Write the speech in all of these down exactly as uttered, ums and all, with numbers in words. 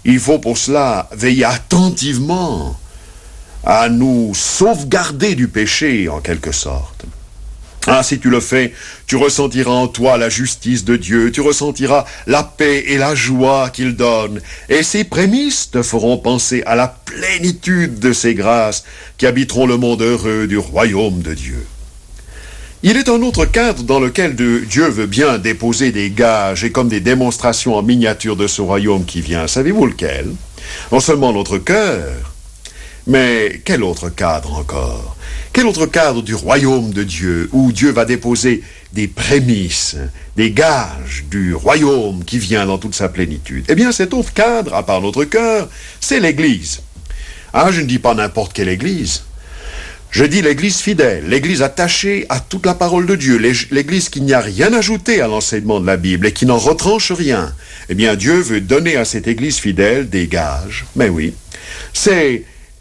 Il faut pour cela veiller attentivement à nous sauvegarder du péché, en quelque sorte. Ah, si tu le fais, tu ressentiras en toi la justice de Dieu, tu ressentiras la paix et la joie qu'il donne, et ces prémices te feront penser à la plénitude de ces grâces qui habiteront le monde heureux du royaume de Dieu. Il est un autre cadre dans lequel de, Dieu veut bien déposer des gages et comme des démonstrations en miniature de ce royaume qui vient. Savez-vous lequel? Non seulement notre cœur, mais quel autre cadre encore? Quel autre cadre du royaume de Dieu où Dieu va déposer des prémices, des gages du royaume qui vient dans toute sa plénitude? Eh bien, cet autre cadre, à part notre cœur, c'est l'Église. Ah, je ne dis pas n'importe quelle Église. Je dis l'Église fidèle, l'Église attachée à toute la parole de Dieu, l'Église qui n'y a rien ajouté à l'enseignement de la Bible et qui n'en retranche rien. Eh bien, Dieu veut donner à cette Église fidèle des gages. Mais oui, c'est...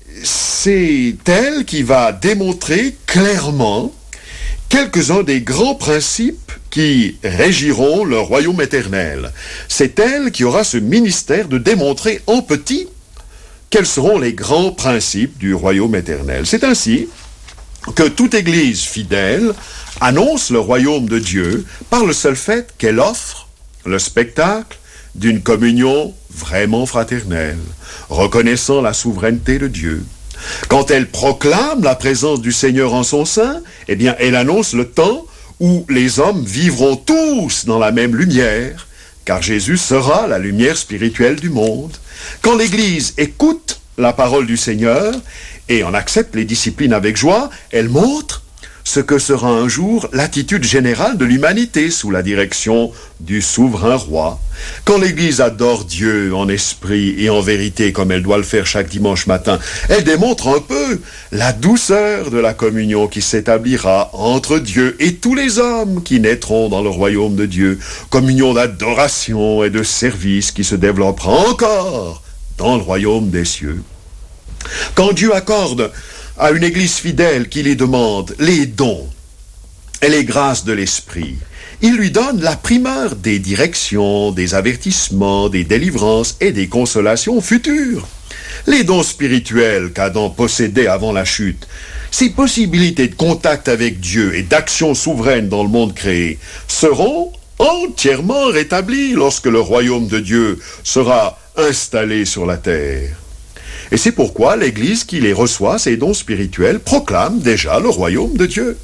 c'est elle qui va démontrer clairement quelques-uns des grands principes qui régiront le royaume éternel. C'est elle qui aura ce ministère de démontrer en petit quels seront les grands principes du royaume éternel. C'est ainsi que toute Église fidèle annonce le royaume de Dieu par le seul fait qu'elle offre le spectacle d'une communion vraiment fraternelle, reconnaissant la souveraineté de Dieu. Quand elle proclame la présence du Seigneur en son sein, eh bien, elle annonce le temps où les hommes vivront tous dans la même lumière, car Jésus sera la lumière spirituelle du monde. Quand l'Église écoute la parole du Seigneur et en accepte les disciplines avec joie, elle montre ce que sera un jour l'attitude générale de l'humanité sous la direction du souverain roi. Quand l'Église adore Dieu en esprit et en vérité, comme elle doit le faire chaque dimanche matin, elle démontre un peu la douceur de la communion qui s'établira entre Dieu et tous les hommes qui naîtront dans le royaume de Dieu. Communion d'adoration et de service qui se développera encore dans le royaume des cieux. Quand Dieu accorde à une Église fidèle qui lui demande les dons et les grâces de l'Esprit, il lui donne la primeur des directions, des avertissements, des délivrances et des consolations futures. Les dons spirituels qu'Adam possédait avant la chute, ces possibilités de contact avec Dieu et d'action souveraine dans le monde créé, seront entièrement rétablies lorsque le royaume de Dieu sera installé sur la terre. Et c'est pourquoi l'Église qui les reçoit, ces dons spirituels, proclame déjà le royaume de Dieu.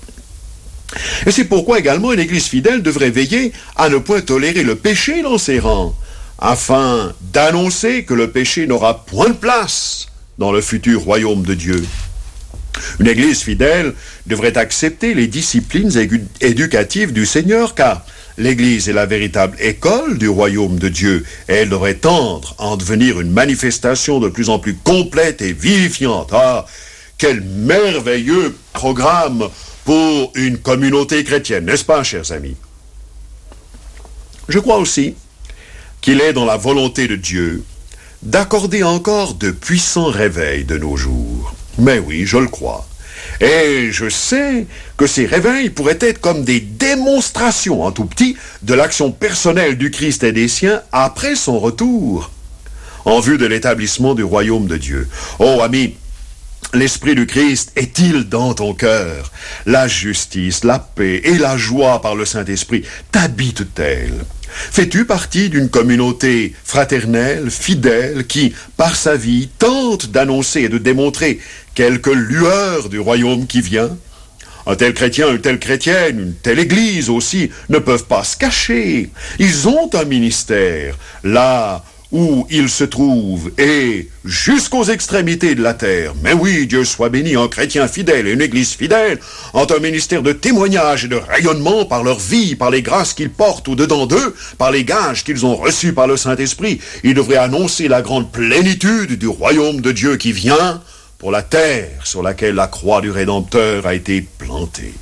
Et c'est pourquoi également une Église fidèle devrait veiller à ne point tolérer le péché dans ses rangs, afin d'annoncer que le péché n'aura point de place dans le futur royaume de Dieu. Une Église fidèle devrait accepter les disciplines éducatives du Seigneur, car l'Église est la véritable école du royaume de Dieu, et elle devrait tendre à en devenir une manifestation de plus en plus complète et vivifiante. Ah, quel merveilleux programme pour une communauté chrétienne, n'est-ce pas, chers amis? Je crois aussi qu'il est dans la volonté de Dieu d'accorder encore de puissants réveils de nos jours. Mais oui, je le crois. Et je sais que ces réveils pourraient être comme des démonstrations, en tout petit, de l'action personnelle du Christ et des siens après son retour, en vue de l'établissement du royaume de Dieu. Oh, amis, l'Esprit du Christ est-il dans ton cœur? La justice, la paix et la joie par le Saint-Esprit t'habitent-elles? Fais-tu partie d'une communauté fraternelle, fidèle, qui, par sa vie, tente d'annoncer et de démontrer quelques lueurs du royaume qui vient? Un tel chrétien, une telle chrétienne, une telle église aussi ne peuvent pas se cacher. Ils ont un ministère là où ils se trouvent et jusqu'aux extrémités de la terre. Mais oui, Dieu soit béni, un chrétien fidèle et une église fidèle ont un ministère de témoignage et de rayonnement par leur vie, par les grâces qu'ils portent au-dedans d'eux, par les gages qu'ils ont reçus par le Saint-Esprit. Ils devraient annoncer la grande plénitude du royaume de Dieu qui vient pour la terre sur laquelle la croix du Rédempteur a été plantée.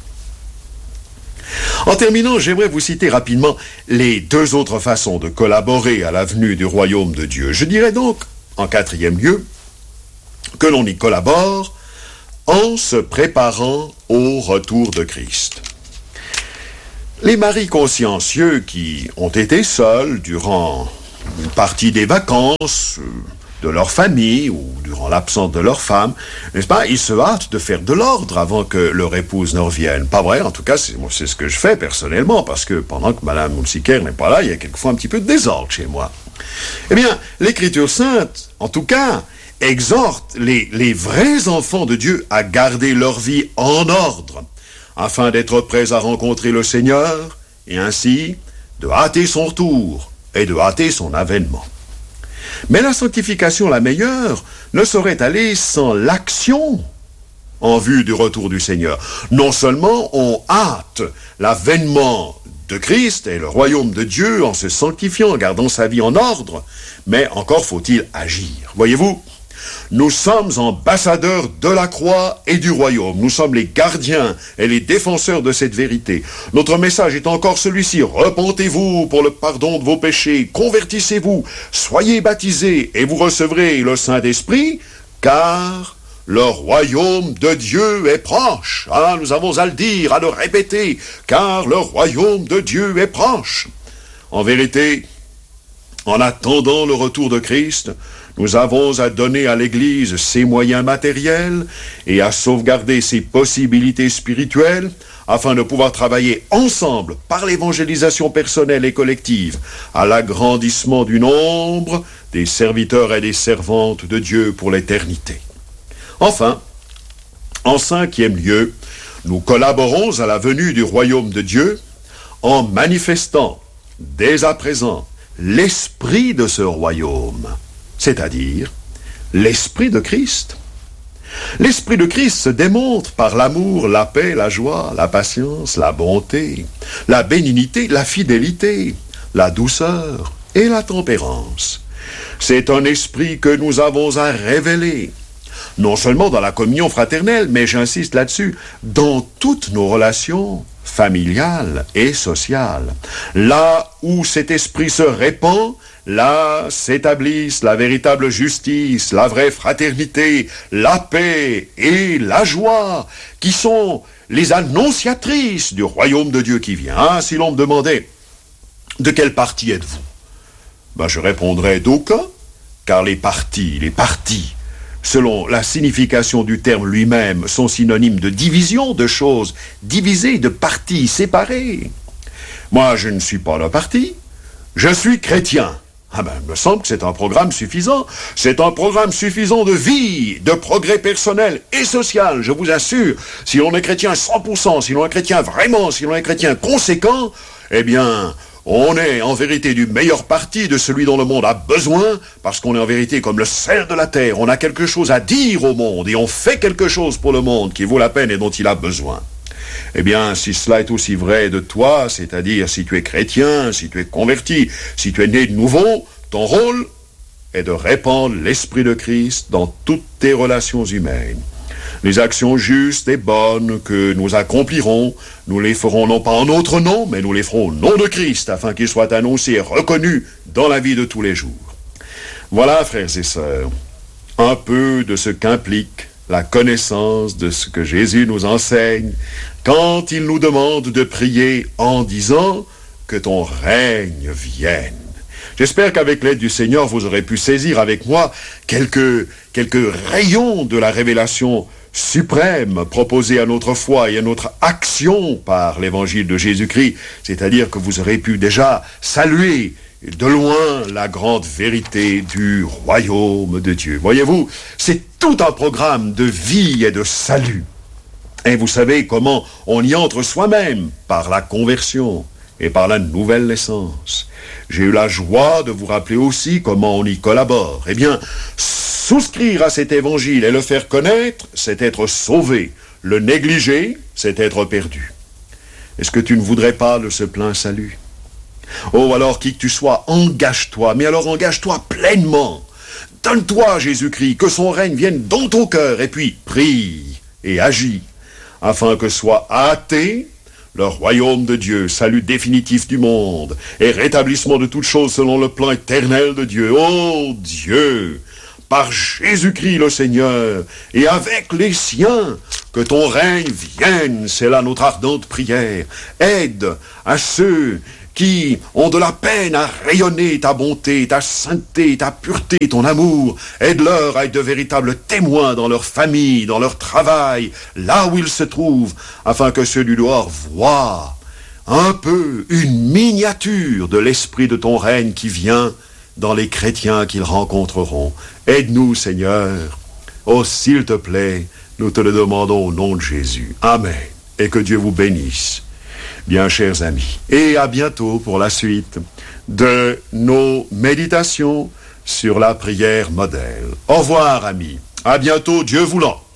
En terminant, j'aimerais vous citer rapidement les deux autres façons de collaborer à la venue du royaume de Dieu. Je dirais donc, en quatrième lieu, que l'on y collabore en se préparant au retour de Christ. Les maris consciencieux qui ont été seuls durant une partie des vacances, euh, de leur famille ou durant l'absence de leur femme, n'est-ce pas, ils se hâtent de faire de l'ordre avant que leur épouse ne revienne. Pas vrai, en tout cas, c'est, moi, c'est ce que je fais personnellement, parce que pendant que Madame Moulsiker n'est pas là, il y a quelquefois un petit peu de désordre chez moi. Eh bien, l'Écriture sainte, en tout cas, exhorte les, les vrais enfants de Dieu à garder leur vie en ordre, afin d'être prêts à rencontrer le Seigneur, et ainsi de hâter son retour et de hâter son avènement. Mais la sanctification la meilleure ne saurait aller sans l'action en vue du retour du Seigneur. Non seulement on hâte l'avènement de Christ et le royaume de Dieu en se sanctifiant, en gardant sa vie en ordre, mais encore faut-il agir. Voyez-vous, nous sommes ambassadeurs de la croix et du royaume. Nous sommes les gardiens et les défenseurs de cette vérité. Notre message est encore celui-ci. Repentez-vous pour le pardon de vos péchés. Convertissez-vous. Soyez baptisés et vous recevrez le Saint-Esprit, car le royaume de Dieu est proche. Ah, nous avons à le dire, à le répéter, car le royaume de Dieu est proche. En vérité, en attendant le retour de Christ, nous avons à donner à l'Église ses moyens matériels et à sauvegarder ses possibilités spirituelles afin de pouvoir travailler ensemble par l'évangélisation personnelle et collective à l'agrandissement du nombre des serviteurs et des servantes de Dieu pour l'éternité. Enfin, en cinquième lieu, nous collaborons à la venue du royaume de Dieu en manifestant dès à présent l'esprit de ce royaume, c'est-à-dire l'esprit de Christ. L'esprit de Christ se démontre par l'amour, la paix, la joie, la patience, la bonté, la bénignité, la fidélité, la douceur et la tempérance. C'est un esprit que nous avons à révéler, non seulement dans la communion fraternelle, mais j'insiste là-dessus, dans toutes nos relations familiales et sociales. Là où cet esprit se répand, là s'établissent la véritable justice, la vraie fraternité, la paix et la joie, qui sont les annonciatrices du royaume de Dieu qui vient. Ah, si l'on me demandait, de quel parti êtes-vous? Ben, je répondrais d'aucun, car les partis, les partis, selon la signification du terme lui-même, sont synonymes de division, de choses divisées, de partis séparés. Moi, je ne suis pas le parti, je suis chrétien. Ah ben, il me semble que c'est un programme suffisant. C'est un programme suffisant de vie, de progrès personnel et social, je vous assure. Si l'on est chrétien cent pour cent, si l'on est chrétien vraiment, si l'on est chrétien conséquent, eh bien, on est en vérité du meilleur parti, de celui dont le monde a besoin, parce qu'on est en vérité comme le sel de la terre. On a quelque chose à dire au monde et on fait quelque chose pour le monde qui vaut la peine et dont il a besoin. Eh bien, si cela est aussi vrai de toi, c'est-à-dire si tu es chrétien, si tu es converti, si tu es né de nouveau, ton rôle est de répandre l'esprit de Christ dans toutes tes relations humaines. Les actions justes et bonnes que nous accomplirons, nous les ferons non pas en notre nom, mais nous les ferons au nom de Christ, afin qu'il soit annoncé et reconnu dans la vie de tous les jours. Voilà, frères et sœurs, un peu de ce qu'implique la connaissance de ce que Jésus nous enseigne quand il nous demande de prier en disant que ton règne vienne. J'espère qu'avec l'aide du Seigneur, vous aurez pu saisir avec moi quelques, quelques rayons de la révélation suprême proposée à notre foi et à notre action par l'évangile de Jésus-Christ, c'est-à-dire que vous aurez pu déjà saluer de loin la grande vérité du royaume de Dieu. Voyez-vous, c'est tout un programme de vie et de salut. Et vous savez comment on y entre soi-même, par la conversion et par la nouvelle naissance. J'ai eu la joie de vous rappeler aussi comment on y collabore. Eh bien, souscrire à cet évangile et le faire connaître, c'est être sauvé. Le négliger, c'est être perdu. Est-ce que tu ne voudrais pas de ce plein salut? Oh, alors qui que tu sois, engage-toi, mais alors engage-toi pleinement. Donne-toi à Jésus-Christ, que son règne vienne dans ton cœur, et puis prie et agis, afin que soit hâté le royaume de Dieu, salut définitif du monde, et rétablissement de toutes choses selon le plan éternel de Dieu. Oh Dieu, par Jésus-Christ le Seigneur, et avec les siens, que ton règne vienne, c'est là notre ardente prière. Aide à ceux qui ont de la peine à rayonner ta bonté, ta sainteté, ta pureté, ton amour. Aide-leur à être de véritables témoins dans leur famille, dans leur travail, là où ils se trouvent, afin que ceux du dehors voient un peu, une miniature de l'esprit de ton règne qui vient dans les chrétiens qu'ils rencontreront. Aide-nous, Seigneur. Oh, s'il te plaît, nous te le demandons au nom de Jésus. Amen. Et que Dieu vous bénisse. Bien, chers amis. Et à bientôt pour la suite de nos méditations sur la prière modèle. Au revoir, amis. À bientôt, Dieu voulant.